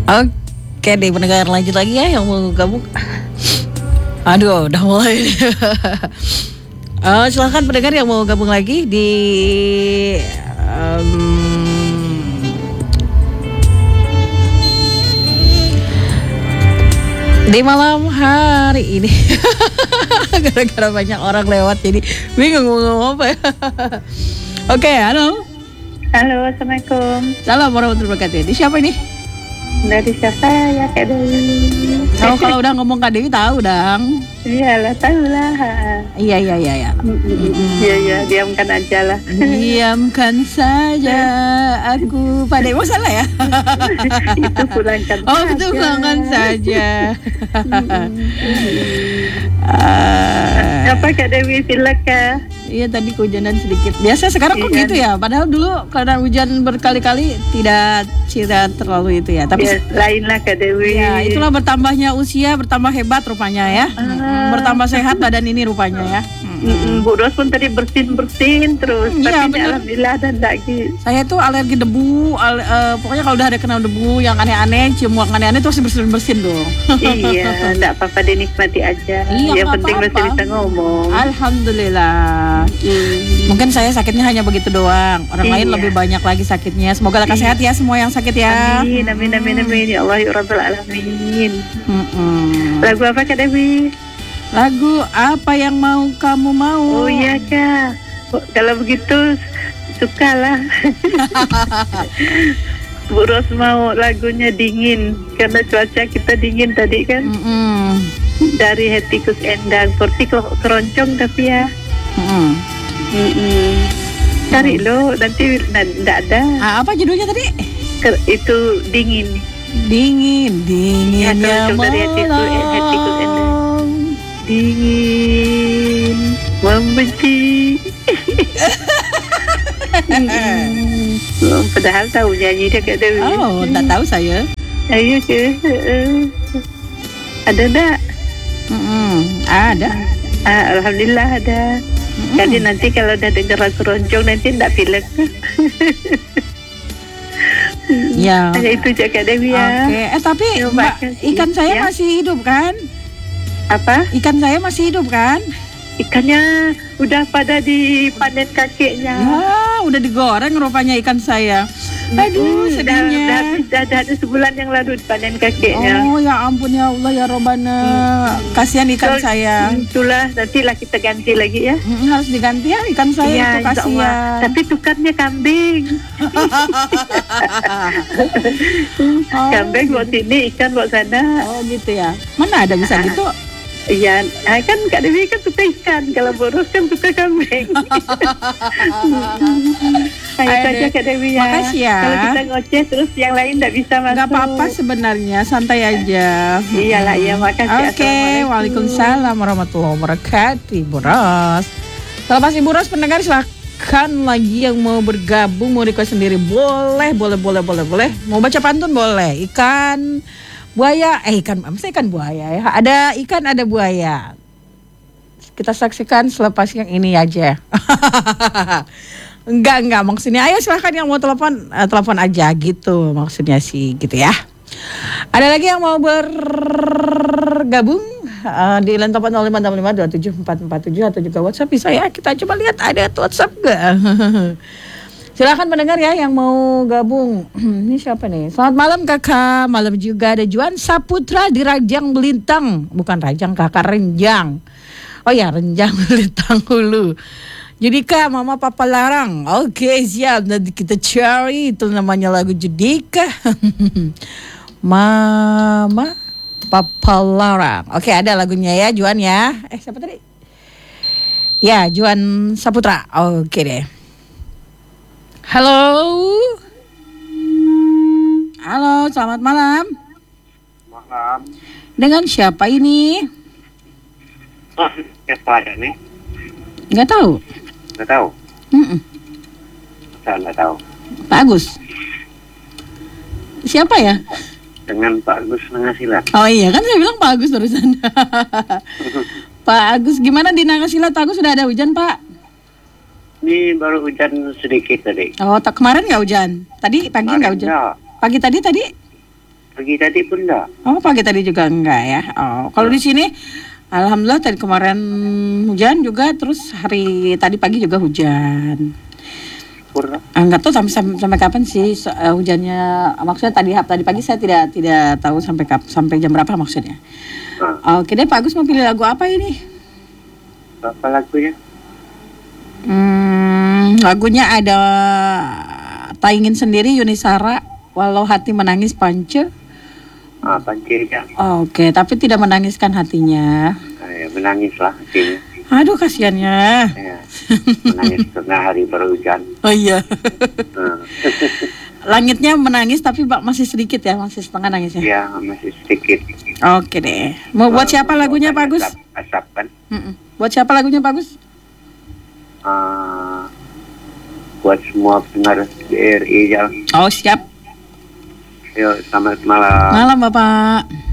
Oke deh, pendengar lanjut lagi ya yang mau gabung. Aduh, udah mulai. Silahkan pendengar yang mau gabung lagi di malam hari ini. Gara-gara banyak orang lewat jadi bingung mau ngomong apa ya. Oke, halo. Halo, Assalamualaikum. Salam warahmatullahi wabarakatuh. Ini siapa ini? Dari siapa ya, Kak Dewi? Kalau udah ngomong Kak Dewi tahu dang. Iyalah, tahu lah. Iya. Iya, diamkan aja lah. Diamkan saja aku. Pada emang salah ya? Itu pulangkan Oh, betul, pulangkan saja. Apa Kak Dewi, silakan. Iya, tadi kehujanan sedikit. Biasa sekarang kok gitu ya? Padahal dulu karena hujan berkali-kali tidak terlalu itu ya. Tapi ya, lain lah Kak Dewi. Ya, itulah bertambahnya usia, bertambah hebat rupanya ya. Bertambah sehat badan ini rupanya ya. Bu Ros pun tadi bersin terus. Iya, tapi alhamdulillah ada lagi. Saya tuh alergi debu, pokoknya kalau udah ada kena debu yang aneh-aneh, cium yang aneh-aneh terus bersin dong. Iya, enggak apa-apa, dinikmati aja. Iya, yang penting masih bisa ngomong. Alhamdulillah. Mungkin saya sakitnya hanya begitu doang. Orang lain lebih banyak lagi sakitnya. Semoga lekas sehat ya semua yang sakit ya. Amin. Ya Allah, ya Rabbal Alamin. Lagu apa Kak Dewi? Lagu apa yang mau kamu mau? Oh iya Kak. Kalau begitu sukalah. Bu Ros mau lagunya Dingin karena cuaca kita dingin tadi kan. Dari Hetikus Endang. Seperti keroncong tapi ya. Cari lo nanti enggak ada. Apa judulnya tadi? Itu Dingin ya dari Hetikus Endang. Dingin membenci. Padahal tahu nyanyi dia Kak Dewi. Oh, tak tahu saya. Ayo ke. Ada enggak? Ada. Alhamdulillah ada. Jadi nanti kalau udah dengar lagu roncong nanti enggak pilek. Ya. Itu Kak Dewi ya. Oke. Tapi ikan saya masih hidup kan? Apa? Ikan saya masih hidup kan? Ikannya udah pada dipanen kakeknya. Ya, udah digoreng rupanya ikan saya. Aduh, sedihnya. Udah ada sebulan yang lalu dipanen kakeknya. Oh ya ampun ya Allah ya Robbana. Kasihan ikan saya. Itulah, nantilah kita ganti lagi ya. Harus diganti ya ikan saya ya, itu kasihan. Tapi tukarnya kambing. Kambing buat sini, ikan buat sana. Oh gitu ya. Mana ada bisa gitu? Iya, kan Kak Dewi kan suka ikan, kalau boros kan suka kambing. Ayo saja Kak Dewi ya. Makasih ya. Kalau kita ngoceh terus yang lain tidak bisa masuk. Gak apa-apa sebenarnya, santai aja. Iyalah ya, makasih. Oke, waalaikumsalam warahmatullahi wabarakatuh, Ibu Ros. Selepas Ibu Ros pendengar silakan lagi yang mau bergabung, mau request sendiri boleh. Mau baca pantun boleh. Ikan buaya, ikan buaya ya. Ada ikan, ada buaya. Kita saksikan selepas yang ini aja. Enggak maksudnya. Ayo silahkan yang mau telepon aja gitu. Maksudnya sih gitu ya. Ada lagi yang mau bergabung di line 080565274447 atau juga WhatsApp bisa ya. Kita coba lihat ada WhatsApp enggak. Silakan mendengar ya yang mau gabung. Ini siapa nih? Selamat malam kakak. Malam juga ada Juan Saputra di Rajang Belintang. Bukan Rajang kakak, Renjang. Oh ya, Renjang Belintang Hulu. Judika Mama Papa Larang. Oke siap, nanti kita cari. Itu namanya lagu Judika. Mama Papa Larang. Oke, ada lagunya ya Juan ya. Siapa tadi? Ya, Juan Saputra. Oke deh. Halo, selamat malam. Malam. Dengan siapa ini? Siapa ya nih? Nggak tahu. Nggak tahu. Nggak tahu. Pak Agus. Siapa ya? Dengan Pak Agus Nangasila. Oh iya kan saya bilang Pak Agus barusan. Pak Agus, gimana di Nangasila? Pak Agus sudah ada hujan Pak? Ini baru hujan sedikit tadi. Oh, kemarin nggak hujan? Tadi pagi nggak hujan? Enggak. Pagi tadi? Pagi tadi pun enggak. Oh, pagi tadi juga enggak ya. Oh, kalau di sini alhamdulillah tadi kemarin hujan juga, terus hari tadi pagi juga hujan. Kurang. Enggak tahu sampai kapan sih hujannya. Maksudnya tadi pagi saya tidak tahu sampai jam berapa maksudnya. Oke deh, Pak Agus mau pilih lagu apa ini? Apa lagunya? Lagunya ada Tak Ingin Sendiri Yunisara, Walau Hati Menangis Pance. Pancirnya. Oke, tapi tidak menangiskan hatinya. Ya, menangis lah hatinya. Aduh, kasihannya. Ya, menangis karena hari berhujan. Oh iya. Nah. Langitnya menangis tapi masih sedikit ya, masih setengah nangisnya. Ya, masih sedikit. Oke deh. Mau buat siapa lagunya, Pak Agus? Asap kan? Buat siapa lagunya, Pak Agus? Buat semua pendengar BRI Jalan. Oh, siap. Yuk, selamat malam. Malam, Bapak.